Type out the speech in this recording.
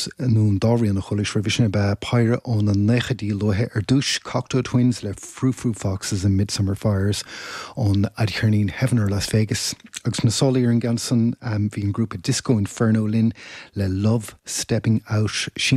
agus nún dáíon na cholis revision be pyre on an nechadí lothe dúis Cocteau Twins le Frou Frou Foxes and Midsummer Fires on Adchernin Heavener Las Vegas. Agus na Solier and Ganson hí an grúpa Disco Inferno lin le Love Stepping Out.